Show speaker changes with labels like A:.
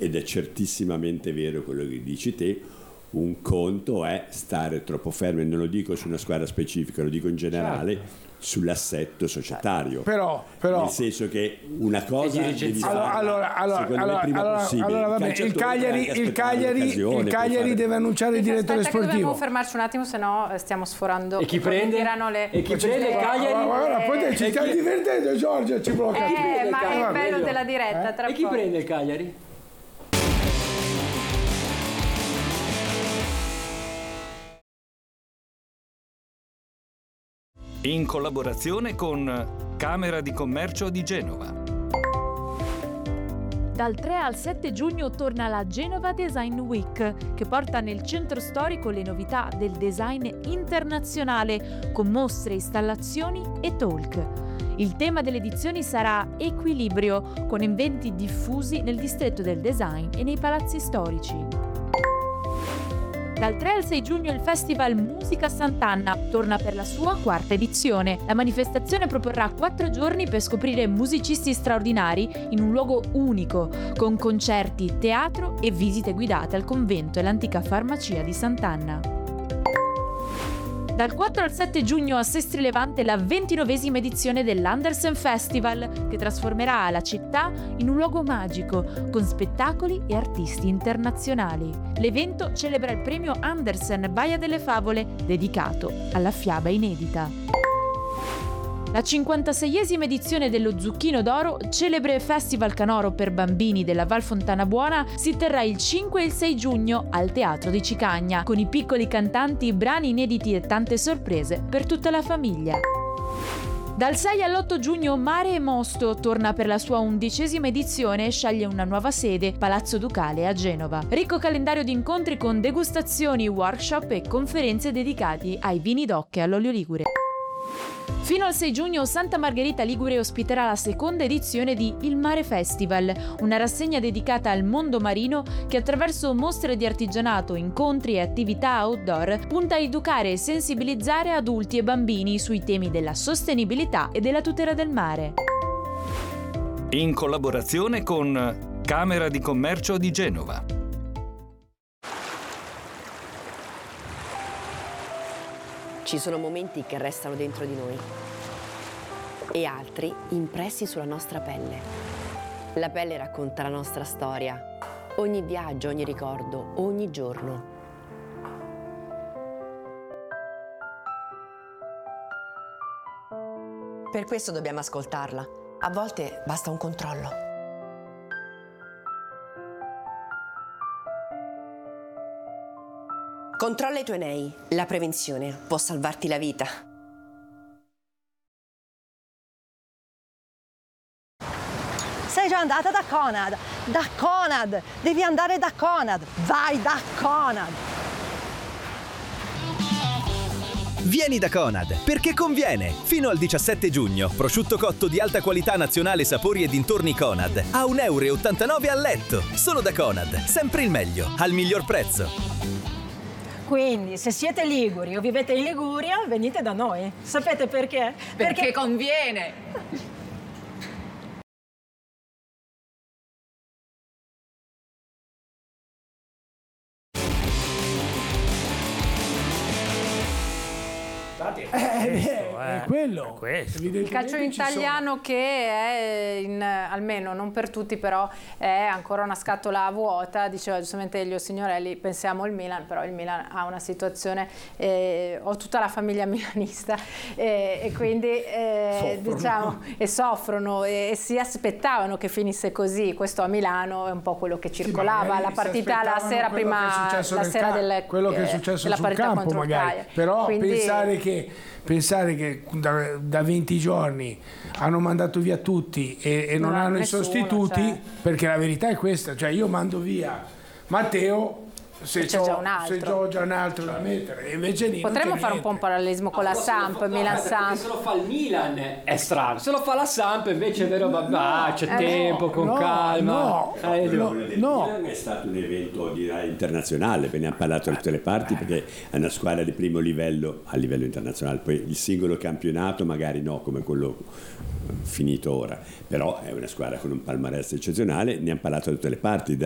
A: ed è certissimamente vero quello che dici te. Un conto è stare troppo fermi, non lo dico su una squadra specifica, lo dico in generale, sull'assetto societario.
B: Però
A: nel senso che una cosa devi fare, secondo me prima possibile.
B: Vabbè, il Cagliari deve annunciare il direttore sportivo.
C: Dobbiamo fermarci un attimo, se no stiamo sforando.
D: E chi prende?
C: E chi prende
D: il Cagliari?
B: Guarda, poi ci stiamo divertendo, Giorgio, ci blocca.
C: Ma è bello della diretta.
D: E chi prende il Cagliari?
E: In collaborazione con Camera di Commercio di Genova.
F: Dal 3 al 7 giugno torna la Genova Design Week, che porta nel centro storico le novità del design internazionale, con mostre, installazioni e talk. Il tema delle edizioni sarà equilibrio, con eventi diffusi nel distretto del design e nei palazzi storici. Dal 3 al 6 giugno il Festival Musica Sant'Anna torna per la sua quarta edizione. La manifestazione proporrà 4 giorni per scoprire musicisti straordinari in un luogo unico, con concerti, teatro e visite guidate al convento e l'antica farmacia di Sant'Anna. Dal 4 al 7 giugno a Sestri Levante la 29esima edizione dell'Andersen Festival, che trasformerà la città in un luogo magico, con spettacoli e artisti internazionali. L'evento celebra il premio Andersen Baia delle Favole, dedicato alla fiaba inedita. La 56esima edizione dello Zucchino d'Oro, celebre festival canoro per bambini della Val Fontana Buona, si terrà il 5 e il 6 giugno al Teatro di Cicagna, con i piccoli cantanti, brani inediti e tante sorprese per tutta la famiglia. Dal 6 all'8 giugno Mare e Mosto torna per la sua 11ª edizione e sceglie una nuova sede, Palazzo Ducale a Genova. Ricco calendario di incontri con degustazioni, workshop e conferenze dedicati ai vini d'Oc e all'olio ligure. Fino al 6 giugno Santa Margherita Ligure ospiterà la seconda edizione di Il Mare Festival, una rassegna dedicata al mondo marino che attraverso mostre di artigianato, incontri e attività outdoor punta a educare e sensibilizzare adulti e bambini sui temi della sostenibilità e della tutela del mare.
E: In collaborazione con Camera di Commercio di Genova.
G: Ci sono momenti che restano dentro di noi e altri impressi sulla nostra pelle. La pelle racconta la nostra storia, ogni viaggio, ogni ricordo, ogni giorno. Per questo dobbiamo ascoltarla. A volte basta un controllo. Controlla i tuoi nei. La prevenzione può salvarti la vita.
H: Sei già andata da Conad? Da Conad! Devi andare da Conad! Vai da Conad!
I: Vieni da Conad, perché conviene! Fino al 17 giugno, prosciutto cotto di alta qualità nazionale sapori e dintorni Conad a 1,89 € al letto. Solo da Conad, sempre il meglio, al miglior prezzo.
H: Quindi, se siete liguri o vivete in Liguria, venite da noi. Sapete perché?
C: Perché conviene!
B: È quello.
C: Il calcio italiano che è, almeno non per tutti, però è ancora una scatola vuota. Diceva giustamente Elio Signorelli, pensiamo al Milan, però il Milan ha una situazione, ho tutta la famiglia milanista e quindi diciamo, e soffrono e si aspettavano che finisse così. Questo a Milano è un po' quello che circolava, la partita la sera prima, la sera del
B: quello che è successo sul campo magari, però quindi, pensare che da 20 giorni hanno mandato via tutti e non hanno nessuno, i sostituti, cioè, perché la verità è questa, cioè io mando via Matteo se c'è già un altro da mettere, e invece lì
C: potremmo fare un po' un parallelismo con la Samp, Milan-Samp.
D: Se lo fa il Milan è strano, se lo fa la Samp invece è vero, c'è tempo, con calma.
A: Il Milan è stato un evento direi internazionale, ve ne ha parlato da tutte le parti, perché è una squadra di primo livello a livello internazionale. Poi il singolo campionato magari no, come quello finito ora, però è una squadra con un palmarès eccezionale, ne ha parlato da tutte le parti.